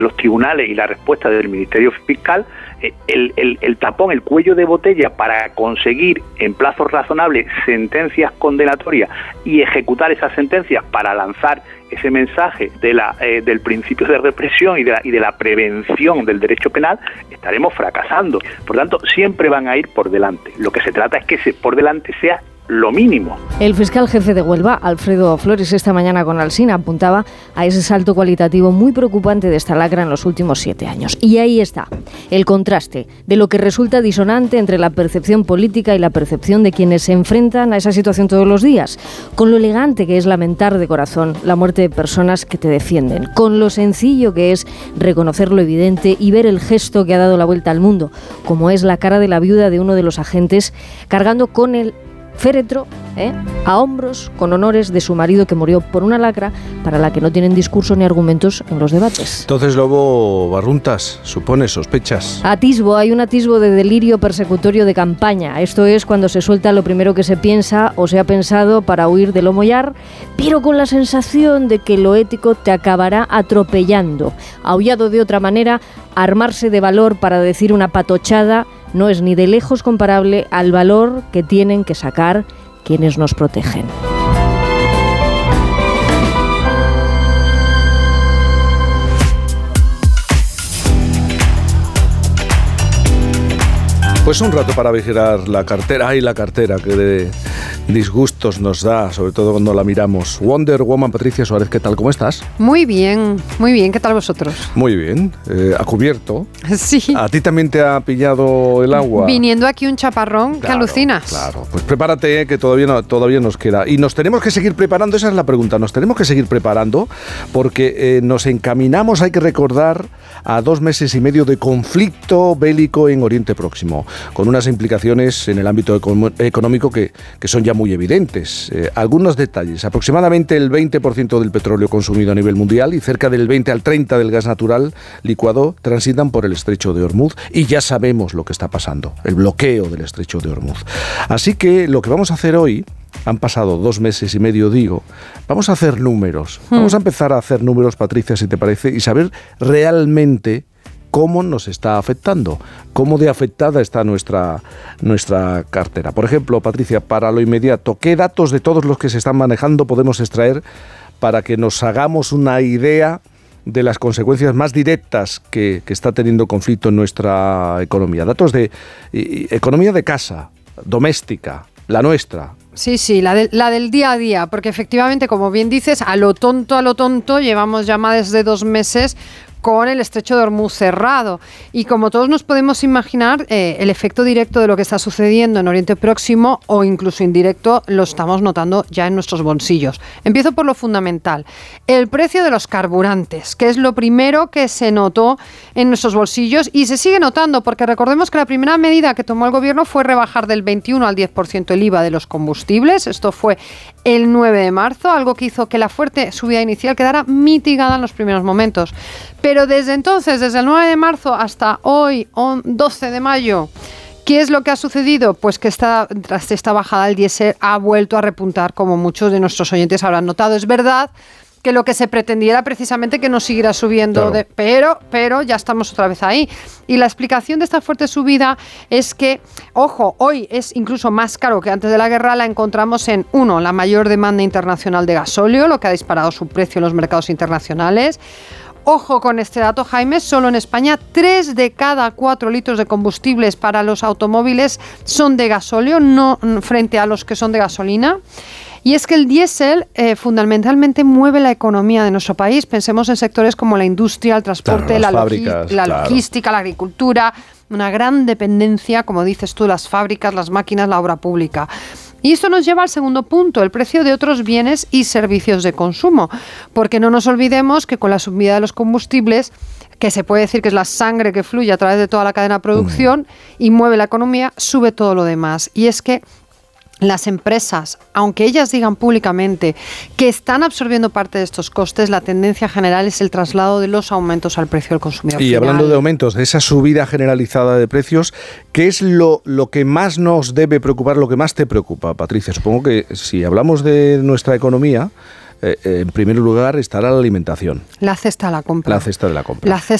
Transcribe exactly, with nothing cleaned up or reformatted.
los tribunales y la respuesta del Ministerio Fiscal, el, el, el tapón, el cuello de botella para conseguir en plazos razonables sentencias condenatorias y ejecutar esas sentencias para lanzar ese mensaje de la, eh, del principio de represión y de, la, y de la prevención del derecho penal, estaremos fracasando. Por tanto, siempre van a ir por delante. Lo que se trata es que ese por delante sea lo mínimo. El fiscal jefe de Huelva, Alfredo Flores, esta mañana con Alsina apuntaba a ese salto cualitativo muy preocupante de esta lacra en los últimos siete años. Y ahí está, el contraste de lo que resulta disonante entre la percepción política y la percepción de quienes se enfrentan a esa situación todos los días, con lo elegante que es lamentar de corazón la muerte de personas que te defienden, con lo sencillo que es reconocer lo evidente y ver el gesto que ha dado la vuelta al mundo, como es la cara de la viuda de uno de los agentes cargando con el féretro, ¿eh? a hombros, con honores de su marido que murió por una lacra para la que no tienen discurso ni argumentos en los debates. Entonces, Lobo Barruntas, supones, sospechas. Atisbo, hay un atisbo de delirio persecutorio de campaña. Esto es cuando se suelta lo primero que se piensa o se ha pensado para huir del homollar, pero con la sensación de que lo ético te acabará atropellando. Aullado de otra manera, armarse de valor para decir una patochada no es ni de lejos comparable al valor que tienen que sacar quienes nos protegen. Pues un rato para vigilar la cartera. ¡Ay, la cartera! Que de disgustos nos da, sobre todo cuando la miramos. Wonder Woman, Patricia Suárez, ¿qué tal? ¿Cómo estás? Muy bien, muy bien. ¿Qué tal vosotros? Muy bien. Eh, ¿A cubierto? Sí. ¿A ti también te ha pillado el agua? Viniendo aquí un chaparrón, claro, que alucinas. Claro, pues prepárate, eh, que todavía, no, todavía nos queda. Y nos tenemos que seguir preparando, esa es la pregunta, nos tenemos que seguir preparando porque eh, nos encaminamos, hay que recordar, a dos meses y medio de conflicto bélico en Oriente Próximo, con unas implicaciones en el ámbito eco- económico que, que son ya muy evidentes. Eh, algunos detalles: aproximadamente el veinte por ciento del petróleo consumido a nivel mundial y cerca del veinte al treinta por ciento del gas natural licuado transitan por el estrecho de Hormuz, y ya sabemos lo que está pasando, el bloqueo del estrecho de Hormuz. Así que lo que vamos a hacer hoy, han pasado dos meses y medio, digo, vamos a hacer números. Hmm. Vamos a empezar a hacer números, Patricia, si te parece, y saber realmente cómo nos está afectando, cómo de afectada está nuestra, nuestra cartera. Por ejemplo, Patricia, para lo inmediato, ¿qué datos de todos los que se están manejando podemos extraer para que nos hagamos una idea de las consecuencias más directas que, que está teniendo el conflicto en nuestra economía? Datos de y, economía de casa, doméstica, la nuestra. Sí, sí, la, de, la del día a día, porque efectivamente, como bien dices, a lo tonto, a lo tonto, llevamos ya más de dos meses con el estrecho de Hormuz cerrado. Y como todos nos podemos imaginar, eh, el efecto directo de lo que está sucediendo en Oriente Próximo, o incluso indirecto, lo estamos notando ya en nuestros bolsillos. Empiezo por lo fundamental. El precio de los carburantes, que es lo primero que se notó en nuestros bolsillos y se sigue notando, porque recordemos que la primera medida que tomó el gobierno fue rebajar del veintiuno al diez por ciento el I V A de los combustibles. Esto fue el nueve de marzo, algo que hizo que la fuerte subida inicial quedara mitigada en los primeros momentos. Pero desde entonces, desde el nueve de marzo hasta hoy, doce de mayo, ¿qué es lo que ha sucedido? Pues que esta, tras esta bajada el diésel ha vuelto a repuntar, como muchos de nuestros oyentes habrán notado. Es verdad que lo que se pretendía era precisamente que no siguiera subiendo, claro. de, pero, pero ya estamos otra vez ahí. Y la explicación de esta fuerte subida es que, ojo, hoy es incluso más caro que antes de la guerra. La encontramos en, uno, la mayor demanda internacional de gasóleo, lo que ha disparado su precio en los mercados internacionales. Ojo con este dato, Jaime, solo en España tres de cada cuatro litros de combustibles para los automóviles son de gasóleo, no frente a los que son de gasolina. Y es que el diésel eh, fundamentalmente mueve la economía de nuestro país. Pensemos en sectores como la industria, el transporte, claro, la, fábricas, logi- la claro. logística, la agricultura, una gran dependencia, como dices tú, las fábricas, las máquinas, la obra pública. Y esto nos lleva al segundo punto, el precio de otros bienes y servicios de consumo, porque no nos olvidemos que con la subida de los combustibles, que se puede decir que es la sangre que fluye a través de toda la cadena de producción y mueve la economía, sube todo lo demás. Y es que las empresas, aunque ellas digan públicamente que están absorbiendo parte de estos costes, la tendencia general es el traslado de los aumentos al precio del consumidor y final. Hablando de aumentos, de esa subida generalizada de precios, ¿qué es lo, lo que más nos debe preocupar, lo que más te preocupa, Patricia? Supongo que si hablamos de nuestra economía, eh, en primer lugar estará la alimentación. La cesta de la compra. La cesta de la compra. La cesta